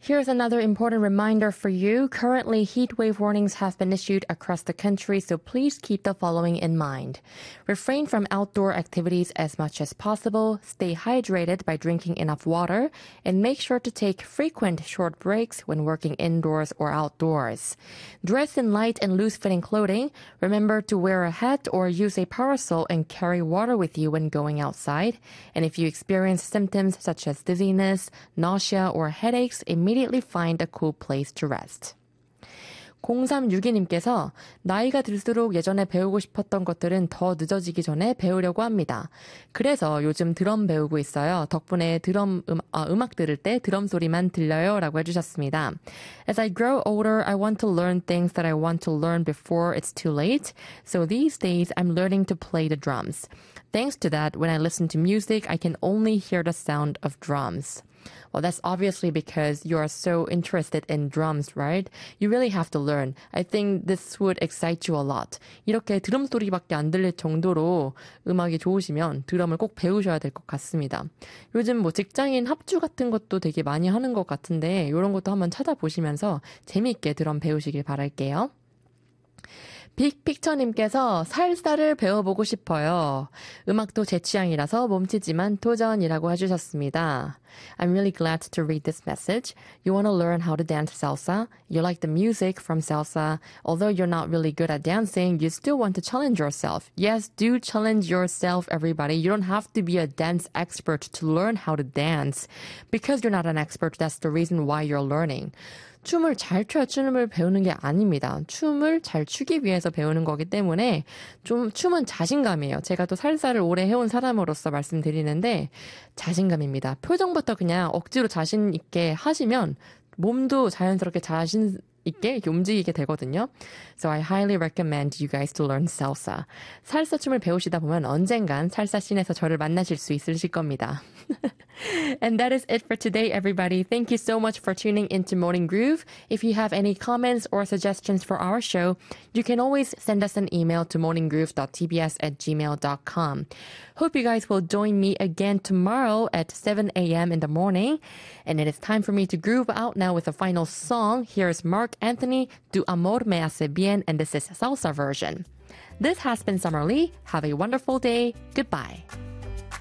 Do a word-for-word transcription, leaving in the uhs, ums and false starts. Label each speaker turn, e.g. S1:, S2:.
S1: Here's another important reminder for you. Currently, heat wave warnings have been issued across the country, so please keep the following in mind. Refrain from outdoor activities as much as possible, stay hydrated by drinking enough water, and make sure to take frequent short breaks when working indoors or outdoors. Dress in light and loose-fitting clothing. Remember to wear a hat or use a parasol and carry water with you when going outside. And if you experience symptoms such as dizziness, nausea, or headaches, immediately find a cool place to rest. 공삼육이 님께서 나이가 들수록 예전에 배우고 싶었던 것들은 더 늦어지기 전에 배우려고 합니다. 그래서 요즘 드럼 배우고 있어요. 덕분에 드럼 음, 아, 음악 들을 때 드럼 소리만 들려요 라고 해주셨습니다. As I grow older, I want to learn things that I want to learn before it's too late. So these days, I'm learning to play the drums. Thanks to that, when I listen to music, I can only hear the sound of drums. Well, that's obviously because you are so interested in drums, right? You really have to learn. I think this would excite you a lot. 이렇게 드럼 소리밖에 안 들릴 정도로 음악이 좋으시면 드럼을 꼭 배우셔야 될 것 같습니다. 요즘 뭐 직장인 합주 같은 것도 되게 많이 하는 것 같은데 이런 것도 한번 찾아보시면서 재미있게 드럼 배우시길 바랄게요. 빅픽처님께서 살사를 배워보고 싶어요. 음악도 제 취향이라서 몸치지만 도전이라고 해주셨습니다. I'm really glad to read this message. You want to learn how to dance salsa? You like the music from salsa. Although you're not really good at dancing, you still want to challenge yourself. Yes, do challenge yourself, everybody. You don't have to be a dance expert to learn how to dance. Because you're not an expert, that's the reason why you're learning. 춤을 잘 춰야 춤을 배우는 게 아닙니다. 춤을 잘 추기 위해서 배우는 거기 때문에 좀 춤은 자신감이에요. 제가 또 살사를 오래 해온 사람으로서 말씀드리는데 자신감입니다. 표정부터 그냥 억지로 자신 있게 하시면 몸도 자연스럽게 자신 있게 이렇게 움직이게 되거든요. So I highly recommend you guys to learn salsa. 살사 춤을 배우시다 보면 언젠간 살사 씬에서 저를 만나실 수 있으실 겁니다. And that is it for today, everybody. Thank you so much for tuning into Morning Groove. If you have any comments or suggestions for our show, you can always send us an email to morninggroove dot t b s at gmail dot com. Hope you guys will join me again tomorrow at seven a.m. in the morning. And it is time for me to groove out now with a final song. Here's Mark Anthony, Tu Amor Me Hace Bien, and this is salsa version. This has been Summer Lee. Have a wonderful day. Goodbye.